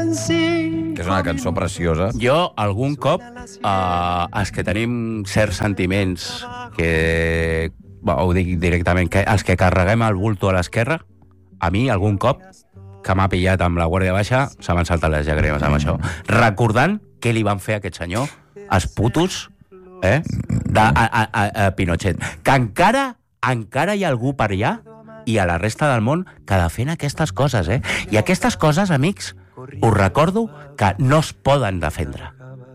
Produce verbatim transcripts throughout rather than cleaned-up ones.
que és una cançó preciosa. Jo, algun cop, eh, els que tenim certs sentiments, que ho dic directament, que els que carreguem el bulto a l'esquerra, a mi, algun cop, que m'ha pillat amb la guàrdia baixa, se m'han saltat les llàgrimes amb això. Recordant què li van fer a aquest senyor, els putos, eh, de a, a, a, a Pinochet. Que encara, encara hi ha algú per allà i a la resta del món que defen aquestes coses, eh? I aquestes coses, amics, us recordo que no es poden defendre.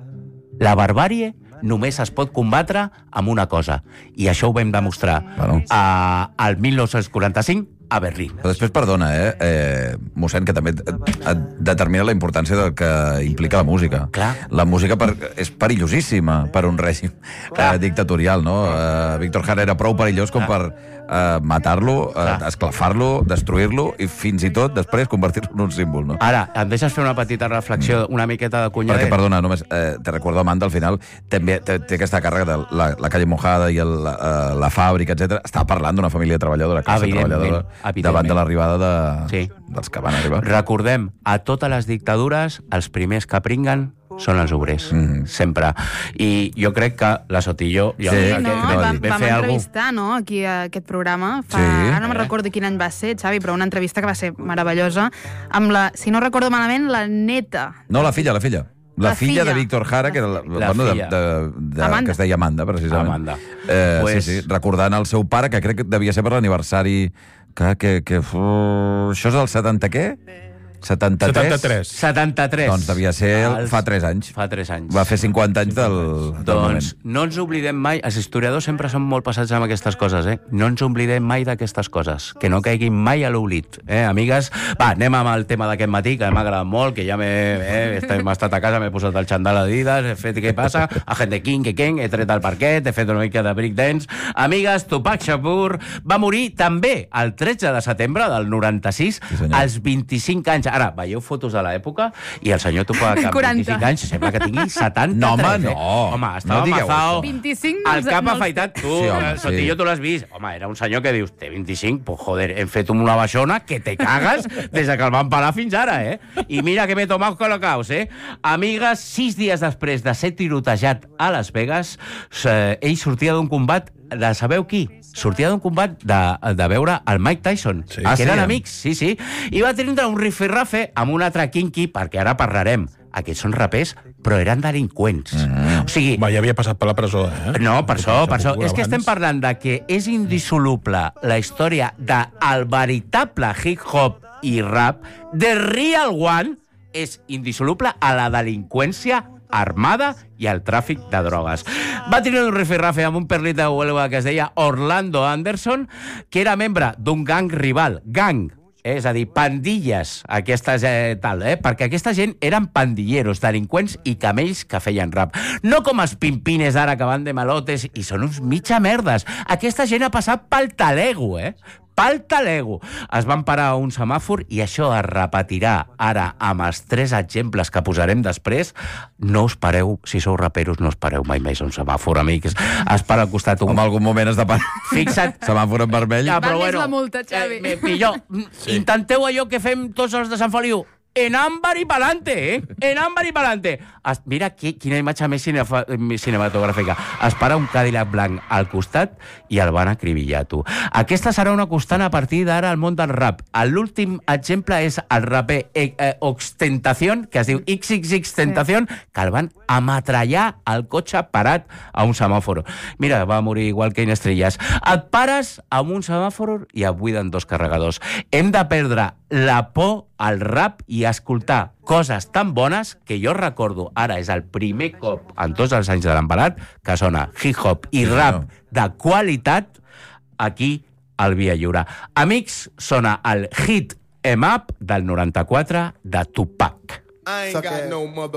La barbàrie només es pot combatre amb una cosa, i això ho vam demostrar bueno. a, al mil nou-cents quaranta-cinc a Berlín. Però després, perdona, eh, eh mossèn, que també et, et determina la importància del que implica la música. Clar. La música per, és perillosíssima per un règim eh, dictatorial, no? Eh, Víctor Jara era prou perillós com Clar. per eh, matar-lo, eh, esclafar-lo, destruir-lo i fins i tot després convertir-lo en un símbol, no? Ara, em deixes fer una petita reflexió, una miqueta de cunyadet? Perquè, perdona, només eh, te recordo, Amanda, al final també té, té aquesta càrrega de la, la calle Mojada i el, eh, la fàbrica, etcètera. Està parlant d'una família treballadora, classe treballadora, davant de l'arribada de, sí. dels que van arribar. Recordem, a totes les dictadures, els primers que pringuen són els obrers, mm. sempre. I jo crec que la Sotillo... Sí, jo, no, que, vam, vam, vam fer entrevistar, no?, aquí a aquest programa. Fa, sí. Ara no me'n recordo quin any va ser, Xavi, però una entrevista que va ser meravellosa, amb la, si no recordo malament, la neta. No, la filla, la filla. La, la filla, filla de Víctor Jara, que, era la, la bueno, de, filla. de, de, que es deia Amanda, precisament. Amanda. Eh, pues... sí, sí, recordant el seu pare, que crec que devia ser per l'aniversari... Que, que, que, uh, això és el setanta què? setanta-tres? setanta-tres. setanta-tres. Doncs devia ser el, fa tres anys. Fa tres anys. Va fer cinquanta anys del, del doncs moment. no ens oblidem mai, els historiadors sempre són molt passats amb aquestes coses, eh? No ens oblidem mai d'aquestes coses, que no caiguin mai a l'oblit, eh, amigues? Va, anem amb el tema d'aquest matí, que m'ha agradat molt, que ja m'he eh, estat a casa, m'he posat el xandall a Adidas, he fet què passa, a gent de King, que King, he tret el parquet, he fet una mica de breakdance. Amigues, Tupac Shakur va morir també el tretze de setembre del noranta-sis, sí, als vint-i-cinc anys. Ara, veieu fotos de l'època i el senyor Tupac amb vint-i-cinc anys sembla que tingui setanta-tres. No, home, eh? no. Home, estava No amazao. vint-i-cinc El cap no els- afaitat, tu, Sí, sí, home, home, sí. Sotillo, tu l'has vist. Home, era un senyor que dius, té vint-i-cinc, pues joder, hem fet una baixona que te cagues des que el van parar fins ara, eh? I mira que m'he tomat colocaos, eh? Amigues, sis dies després de ser tirotejat a Las Vegas, eh, ell sortia d'un combat de sabeu qui? Sortia d'un combat de, de veure el Mike Tyson, Sí. que Ah, sí, eren eh? amics, sí, sí, i va tindre un rifirrafe amb un altre kinky, perquè ara parlarem. Aquests són rapers, però eren delinqüents. Mm. O sigui, Va, ja havia passat per la presó, eh? no, per això, per això. Abans. És que estem parlant de que és indissoluble la història del veritable hip-hop i rap, de Real One, és indissoluble a la delinqüència armada i al tràfic de drogues. Va tenir un rifirrafe amb un perlit de Huelva que es deia Orlando Anderson, que era membre d'un gang rival, gang, eh? És a dir, pandilles, aquestes eh, tal, eh? Perquè aquesta gent eren pandilleros, delinqüents i camells que feien rap. No com els pimpines ara que van de malotes i són uns mitja merdes. Aquesta gent ha passat pel talego, eh? Pel talego. Es van parar a un semàfor i això es repetirà ara amb els tres exemples que posarem després. No us pareu, si sou raperos, no us pareu mai més a un semàfor, amics. Es para al costat un... En algun moment has de parar. Fixa't. Semàfor en vermell. Ja, Val més la multa, Xavi. Eh, millor, sí. Intenteu allò que fem tots els de Sant Feliu. En àmbar i pa'lante, eh? En àmbar i pa'lante. Es, mira qui, quina imatge més cinefa, cinematogràfica. Es para un Cadillac blanc al costat i el van acribillar, tu. Aquesta serà una constant a partir d'ara al món del rap. L'últim exemple és el raper eh, eh, Ostentación, que es diu ics ics ics Tentación, que el van ametrallar al cotxe parat a un semàfor. Mira, va morir igual que Inestrellas. Et pares amb un semàfor i et buiden dos carregadors. Hem de perdre la por al rap i escoltar coses tan bones que jo recordo, ara és el primer cop en tots els anys de l'embalat que sona hip-hop i rap de qualitat aquí al Via Lliure. Amics, sona el Hit Em Up del noranta-quatre de Tupac. I ain't got no mother